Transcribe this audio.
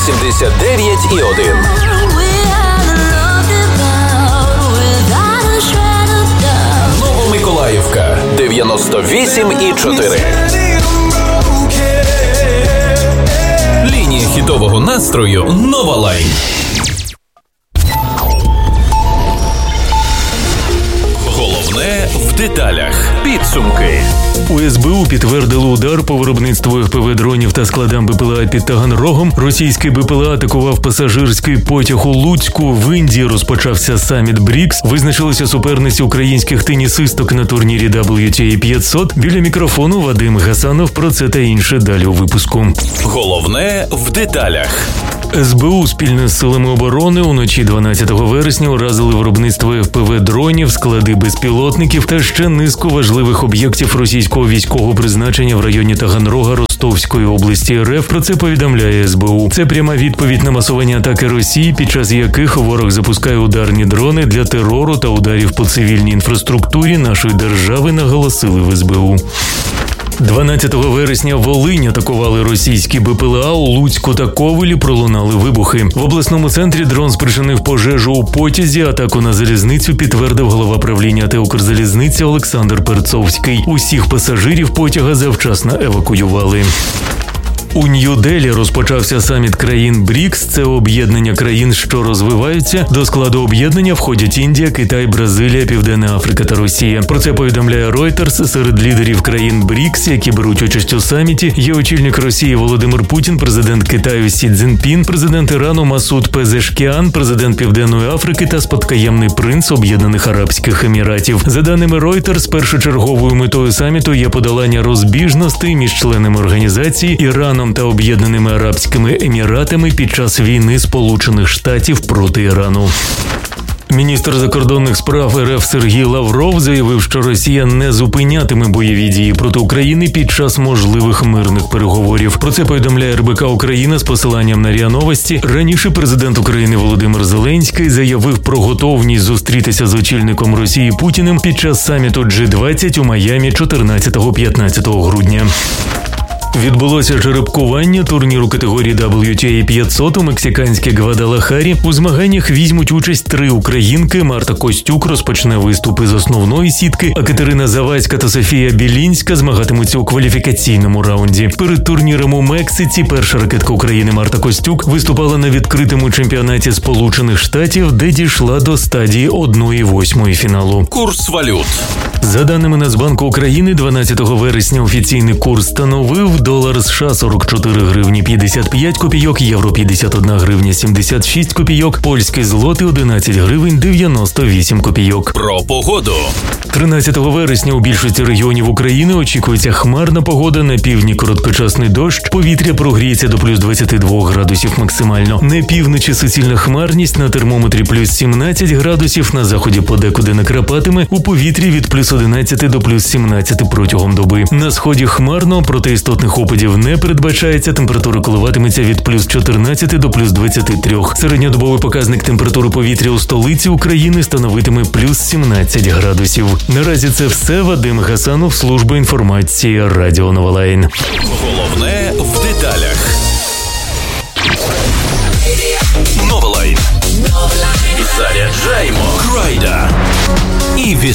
89,1. Новомиколаївка 98,4. Лінія хітового настрою Нова Лайн. Головне в деталях. Підсумки. У СБУ підтвердили удар по виробництву ФПВ-дронів та складам БПЛА під Таганрогом. Російський БПЛА атакував пасажирський потяг у Луцьку. В Індії розпочався саміт БРІКС. Визначилися суперниці українських тенісисток на турнірі WTA 500. Біля мікрофону Вадим Гасанов. Про це та інше далі у випуску. Головне в деталях. СБУ спільно з силами оборони уночі 12 вересня уразили виробництво ФПВ-дронів, склади безпілотників та ще низку важливих об'єктів російського військового призначення в районі Таганрога Ростовської області РФ. Про це повідомляє СБУ. Це пряма відповідь на масовані атаки Росії, під час яких ворог запускає ударні дрони для терору та ударів по цивільній інфраструктурі нашої держави, наголосили в СБУ. 12 вересня Волинь атакували російські БПЛА, у Луцьку та Ковелі пролунали вибухи. В обласному центрі дрон спричинив пожежу у потязі, атаку на залізницю підтвердив голова правління ТЕ «Укрзалізниці» Олександр Перцовський. Усіх пасажирів потяга завчасно евакуювали. У Нью-Делі розпочався саміт країн БРІКС. Це об'єднання країн, що розвиваються. До складу об'єднання входять Індія, Китай, Бразилія, Південна Африка та Росія. Про це повідомляє Reuters. Серед лідерів країн БРІКС, які беруть участь у саміті, є очільник Росії Володимир Путін, президент Китаю Сі Цзіньпін, президент Ірану Масуд Пезешкіан, президент Південної Африки та спадкоємний принц Об'єднаних Арабських Еміратів. За даними Reuters, першочерговою метою саміту є подолання розбіжностей між членами організації Іраном та Об'єднаними Арабськими Еміратами під час війни Сполучених Штатів проти Ірану. Міністр закордонних справ РФ Сергій Лавров заявив, що Росія не зупинятиме бойові дії проти України під час можливих мирних переговорів. Про це повідомляє РБК Україна з посиланням на РІА Новості. Раніше президент України Володимир Зеленський заявив про готовність зустрітися з очільником Росії Путіним під час саміту G20 у Майамі 14-15 грудня. Відбулося жеребкування турніру категорії WTA 500 у мексиканській Гвадалахарі. У змаганнях візьмуть участь 3 українки. Марта Костюк розпочне виступи з основної сітки, а Катерина Завадська та Софія Білінська змагатимуться у кваліфікаційному раунді. Перед турніром у Мексиці перша ракетка України Марта Костюк виступала на відкритому чемпіонаті Сполучених Штатів, де дійшла до стадії 1/8 фіналу. Курс валют. За даними Нацбанку України, 12 вересня офіційний курс становив долар США 44 гривні 55 копійок, євро 51 гривня 76 копійок, польський злотий 11 гривень 98 копійок. Про погоду. 13 вересня у більшості регіонів України очікується хмарна погода, на півдні короткочасний дощ, повітря прогріється до плюс 22 градусів максимально. На півночі суцільна хмарність, на термометрі плюс 17 градусів, на заході подекуди накрапатиме, у повітрі від плюс 11 до плюс 17 протягом доби. На сході хмарно, проте істотних опадів не передбачається, температура коливатиметься від плюс 14 до плюс 23. Середньодобовий показник температури повітря у столиці України становитиме плюс 17 градусів. Наразі це все. Вадим Гасанов, служба інформації, Радіо Нова Лайн. Головне в деталях. Нова Лайн. Заряджаємо. Крайда. І